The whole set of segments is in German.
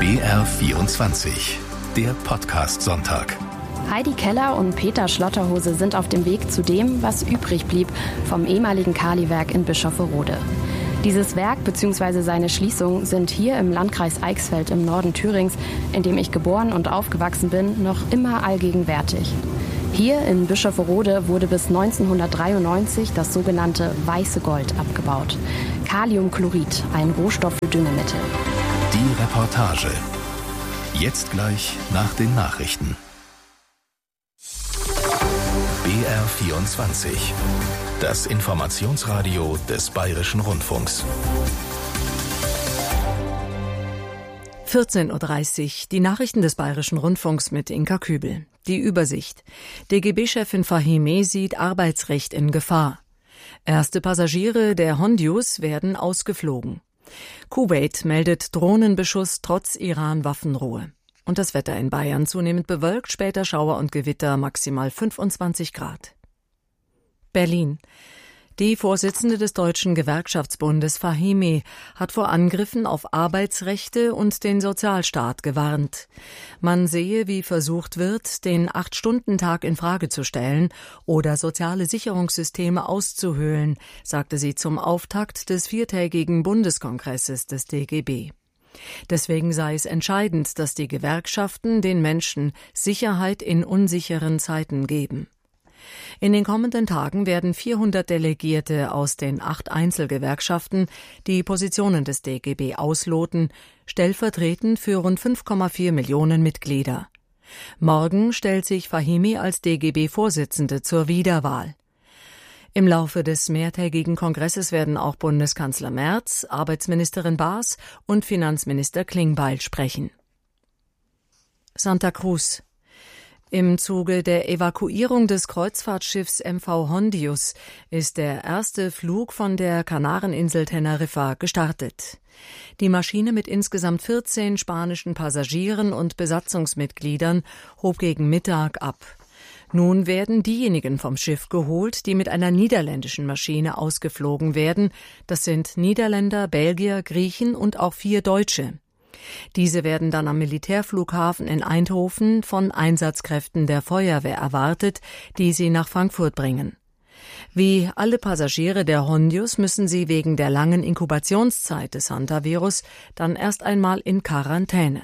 BR24, der Podcast-Sonntag. Heidi Keller und Peter Schlotterhose sind auf dem Weg zu dem, was übrig blieb vom ehemaligen Kaliwerk in Bischofferode. Dieses Werk bzw. seine Schließung sind hier im Landkreis Eichsfeld im Norden Thürings, in dem ich geboren und aufgewachsen bin, noch immer allgegenwärtig. Hier in Bischofferode wurde bis 1993 das sogenannte weiße Gold abgebaut. Kaliumchlorid, ein Rohstoff für Düngemittel. Die Reportage. Jetzt gleich nach den Nachrichten. BR24. Das Informationsradio des Bayerischen Rundfunks. 14:30 Uhr, die Nachrichten des Bayerischen Rundfunks mit Inka Kübel. Die Übersicht. DGB-Chefin Fahimeh sieht Arbeitsrecht in Gefahr. Erste Passagiere der Hondius werden ausgeflogen. Kuwait meldet Drohnenbeschuss trotz Iran-Waffenruhe. Und das Wetter in Bayern zunehmend bewölkt, später Schauer und Gewitter, maximal 25 Grad. Berlin. Die Vorsitzende des Deutschen Gewerkschaftsbundes Fahimeh hat vor Angriffen auf Arbeitsrechte und den Sozialstaat gewarnt. Man sehe, wie versucht wird, den 8-Stunden-Tag in Frage zu stellen oder soziale Sicherungssysteme auszuhöhlen, sagte sie zum Auftakt des 4-tägigen Bundeskongresses des DGB. Deswegen sei es entscheidend, dass die Gewerkschaften den Menschen Sicherheit in unsicheren Zeiten geben. In den kommenden Tagen werden 400 Delegierte aus den 8 Einzelgewerkschaften die Positionen des DGB ausloten, stellvertretend für rund 5,4 Millionen Mitglieder. Morgen stellt sich Fahimeh als DGB-Vorsitzende zur Wiederwahl. Im Laufe des mehrtägigen Kongresses werden auch Bundeskanzler Merz, Arbeitsministerin Baas und Finanzminister Klingbeil sprechen. Santa Cruz. Im Zuge der Evakuierung des Kreuzfahrtschiffs MV Hondius ist der erste Flug von der Kanareninsel Teneriffa gestartet. Die Maschine mit insgesamt 14 spanischen Passagieren und Besatzungsmitgliedern hob gegen Mittag ab. Nun werden diejenigen vom Schiff geholt, die mit einer niederländischen Maschine ausgeflogen werden. Das sind Niederländer, Belgier, Griechen und auch 4 Deutsche. Diese werden dann am Militärflughafen in Eindhoven von Einsatzkräften der Feuerwehr erwartet, die sie nach Frankfurt bringen. Wie alle Passagiere der Hondius müssen sie wegen der langen Inkubationszeit des Hantavirus dann erst einmal in Quarantäne.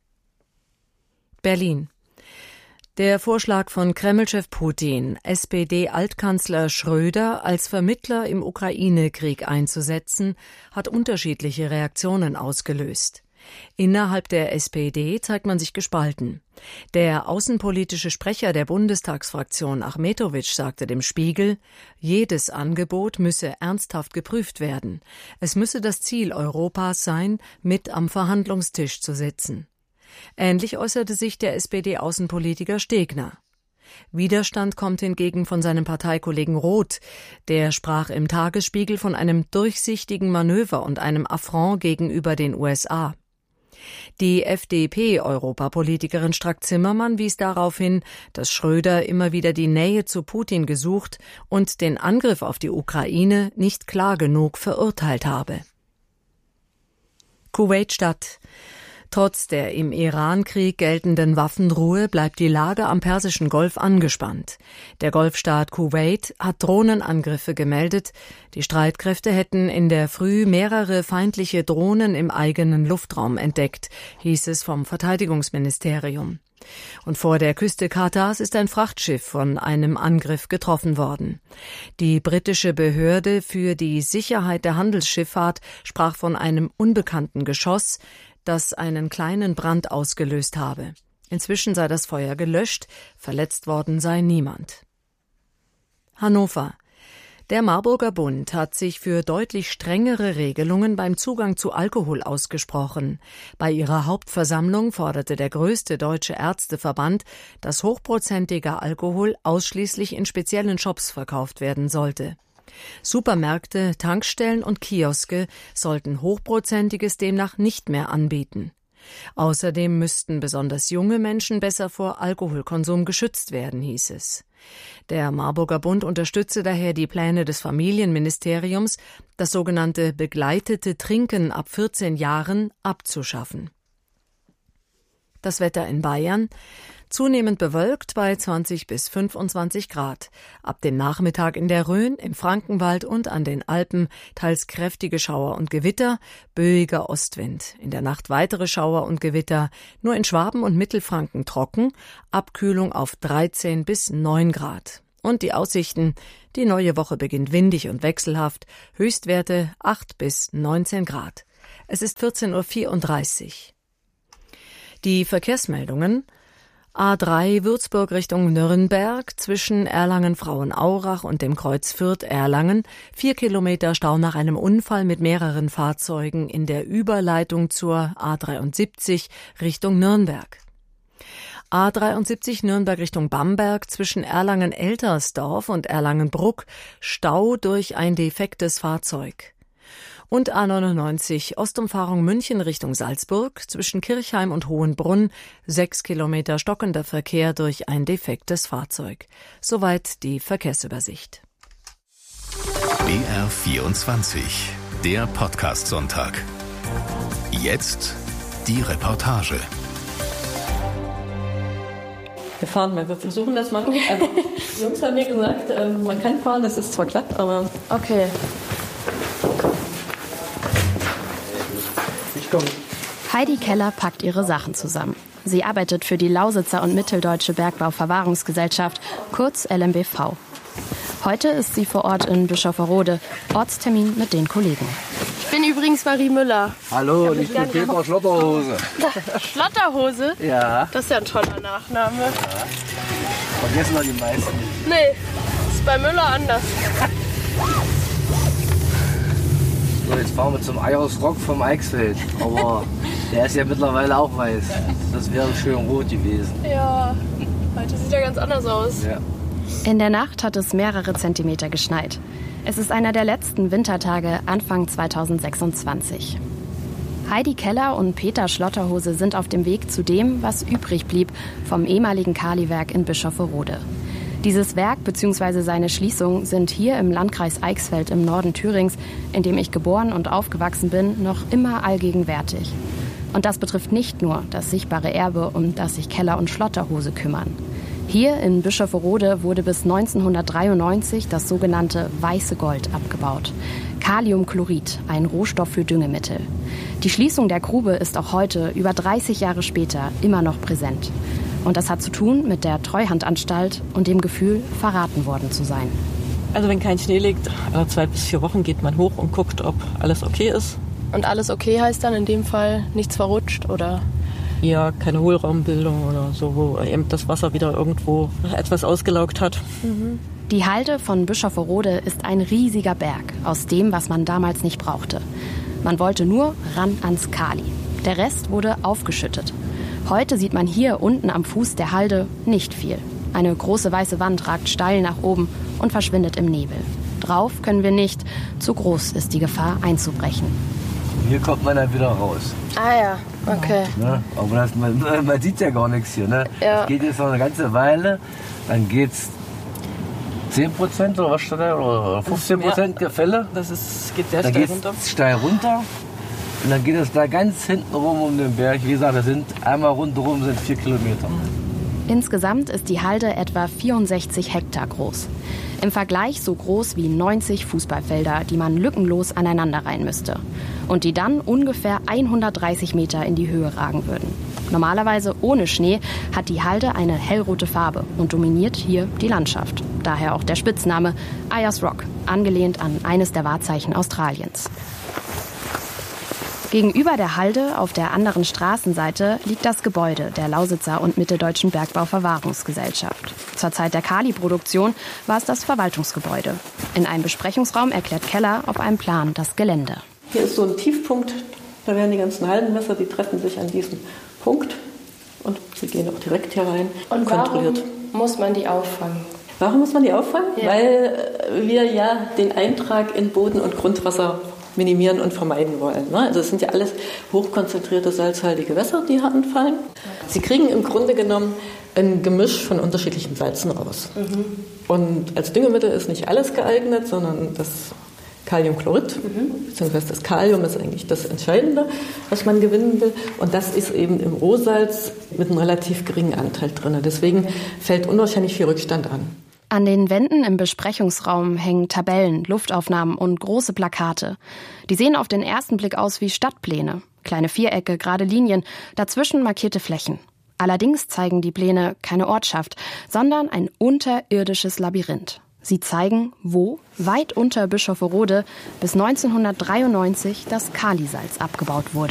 Berlin. Der Vorschlag von Kreml-Chef Putin, SPD-Altkanzler Schröder als Vermittler im Ukraine-Krieg einzusetzen, hat unterschiedliche Reaktionen ausgelöst. Innerhalb der SPD zeigt man sich gespalten. Der außenpolitische Sprecher der Bundestagsfraktion Achmetowitsch sagte dem Spiegel, jedes Angebot müsse ernsthaft geprüft werden. Es müsse das Ziel Europas sein, mit am Verhandlungstisch zu sitzen. Ähnlich äußerte sich der SPD-Außenpolitiker Stegner. Widerstand kommt hingegen von seinem Parteikollegen Roth. Der sprach im Tagesspiegel von einem durchsichtigen Manöver und einem Affront gegenüber den USA. Die FDP-Europapolitikerin Strack-Zimmermann wies darauf hin, dass Schröder immer wieder die Nähe zu Putin gesucht und den Angriff auf die Ukraine nicht klar genug verurteilt habe. Kuwait-Stadt. Trotz der im Iran-Krieg geltenden Waffenruhe bleibt die Lage am Persischen Golf angespannt. Der Golfstaat Kuwait hat Drohnenangriffe gemeldet. Die Streitkräfte hätten in der Früh mehrere feindliche Drohnen im eigenen Luftraum entdeckt, hieß es vom Verteidigungsministerium. Und vor der Küste Katars ist ein Frachtschiff von einem Angriff getroffen worden. Die britische Behörde für die Sicherheit der Handelsschifffahrt sprach von einem unbekannten Geschoss, das einen kleinen Brand ausgelöst habe. Inzwischen sei das Feuer gelöscht, verletzt worden sei niemand. Hannover. Der Marburger Bund hat sich für deutlich strengere Regelungen beim Zugang zu Alkohol ausgesprochen. Bei ihrer Hauptversammlung forderte der größte deutsche Ärzteverband, dass hochprozentiger Alkohol ausschließlich in speziellen Shops verkauft werden sollte. Supermärkte, Tankstellen und Kioske sollten Hochprozentiges demnach nicht mehr anbieten. Außerdem müssten besonders junge Menschen besser vor Alkoholkonsum geschützt werden, hieß es. Der Marburger Bund unterstütze daher die Pläne des Familienministeriums, das sogenannte begleitete Trinken ab 14 Jahren abzuschaffen. Das Wetter in Bayern: zunehmend bewölkt bei 20 bis 25 Grad. Ab dem Nachmittag in der Rhön, im Frankenwald und an den Alpen teils kräftige Schauer und Gewitter, böiger Ostwind. In der Nacht weitere Schauer und Gewitter, nur in Schwaben und Mittelfranken trocken, Abkühlung auf 13 bis 9 Grad. Und die Aussichten: die neue Woche beginnt windig und wechselhaft, Höchstwerte 8 bis 19 Grad. Es ist 14.34 Uhr. Die Verkehrsmeldungen: A3 Würzburg Richtung Nürnberg zwischen Erlangen-Frauenaurach und dem Kreuz Fürth-Erlangen. 4 Kilometer Stau nach einem Unfall mit mehreren Fahrzeugen in der Überleitung zur A73 Richtung Nürnberg. A73 Nürnberg Richtung Bamberg zwischen Erlangen-Eltersdorf und Erlangen-Bruck. Stau durch ein defektes Fahrzeug. Und A99 Ostumfahrung München Richtung Salzburg zwischen Kirchheim und Hohenbrunn, 6 Kilometer stockender Verkehr durch ein defektes Fahrzeug. Soweit die Verkehrsübersicht. BR24, der Podcast-Sonntag. Jetzt die Reportage. Wir fahren mal, wir versuchen das mal. Also, die Jungs haben mir gesagt, man kann fahren, das ist zwar glatt, aber... Okay. Heidi Keller packt ihre Sachen zusammen. Sie arbeitet für die Lausitzer und Mitteldeutsche Bergbauverwahrungsgesellschaft, kurz LMBV. Heute ist sie vor Ort in Bischofferode, Ortstermin mit den Kollegen. Ich bin übrigens Marie Müller. Hallo, ich bin Peter Schlotterhose. Schlotterhose? Ja. Das ist ja ein toller Nachname. Ja. Vergessen wir die meisten. Nee, ist bei Müller anders. So, jetzt fahren wir zum Eiersrock vom Eichsfeld. Aber der ist ja mittlerweile auch weiß. Das wäre schön rot gewesen. Ja, heute sieht er ganz anders aus. Ja. In der Nacht hat es mehrere Zentimeter geschneit. Es ist einer der letzten Wintertage Anfang 2026. Heidi Keller und Peter Schlotterhose sind auf dem Weg zu dem, was übrig blieb vom ehemaligen Kaliwerk in Bischofferode. Dieses Werk bzw. seine Schließung sind hier im Landkreis Eichsfeld im Norden Thürings, in dem ich geboren und aufgewachsen bin, noch immer allgegenwärtig. Und das betrifft nicht nur das sichtbare Erbe, um das sich Keller und Schlotterhose kümmern. Hier in Bischofferode wurde bis 1993 das sogenannte weiße Gold abgebaut. Kaliumchlorid, ein Rohstoff für Düngemittel. Die Schließung der Grube ist auch heute, über 30 Jahre später, immer noch präsent. Und das hat zu tun mit der Treuhandanstalt und dem Gefühl, verraten worden zu sein. Also wenn kein Schnee liegt, alle 2 bis 4 Wochen geht man hoch und guckt, ob alles okay ist. Und alles okay heißt dann in dem Fall nichts verrutscht, oder? Ja, keine Hohlraumbildung oder so, wo eben das Wasser wieder irgendwo etwas ausgelaugt hat. Die Halde von Bischofferode ist ein riesiger Berg aus dem, was man damals nicht brauchte. Man wollte nur ran ans Kali. Der Rest wurde aufgeschüttet. Heute sieht man hier unten am Fuß der Halde nicht viel. Eine große weiße Wand ragt steil nach oben und verschwindet im Nebel. Drauf können wir nicht, zu groß ist die Gefahr einzubrechen. Hier kommt man dann wieder raus. Ah ja, okay. Ne? Aber man sieht ja gar nichts hier. Ne? Ja. Das geht jetzt noch eine ganze Weile, dann geht's 10% oder was steht da? Oder 15% Gefälle. Geht sehr steil runter. Da geht's steil runter. Und dann geht es da ganz hinten rum um den Berg. Wie gesagt, einmal rundherum sind 4 Kilometer. Insgesamt ist die Halde etwa 64 Hektar groß. Im Vergleich so groß wie 90 Fußballfelder, die man lückenlos aneinanderreihen müsste. Und die dann ungefähr 130 Meter in die Höhe ragen würden. Normalerweise ohne Schnee hat die Halde eine hellrote Farbe und dominiert hier die Landschaft. Daher auch der Spitzname Ayers Rock, angelehnt an eines der Wahrzeichen Australiens. Gegenüber der Halde auf der anderen Straßenseite liegt das Gebäude der Lausitzer und Mitteldeutschen Bergbauverwahrungsgesellschaft. Zur Zeit der Kali-Produktion war es das Verwaltungsgebäude. In einem Besprechungsraum erklärt Keller auf einem Plan das Gelände. Hier ist so ein Tiefpunkt, da werden die ganzen Haldenmesser, die treffen sich an diesem Punkt und sie gehen auch direkt hier rein und kontrolliert. Warum muss man die auffangen? Warum muss man die auffangen? Ja. Weil wir ja den Eintrag in Boden und Grundwasser minimieren und vermeiden wollen. Also es sind ja alles hochkonzentrierte salzhaltige Wässer, die hier anfallen. Sie kriegen im Grunde genommen ein Gemisch von unterschiedlichen Salzen raus. Und als Düngemittel ist nicht alles geeignet, sondern das Kaliumchlorid, beziehungsweise das Kalium ist eigentlich das Entscheidende, was man gewinnen will. Und das ist eben im Rohsalz mit einem relativ geringen Anteil drin. Deswegen fällt unwahrscheinlich viel Rückstand an. An den Wänden im Besprechungsraum hängen Tabellen, Luftaufnahmen und große Plakate. Die sehen auf den ersten Blick aus wie Stadtpläne. Kleine Vierecke, gerade Linien, dazwischen markierte Flächen. Allerdings zeigen die Pläne keine Ortschaft, sondern ein unterirdisches Labyrinth. Sie zeigen, wo, weit unter Bischofferode, bis 1993 das Kalisalz abgebaut wurde.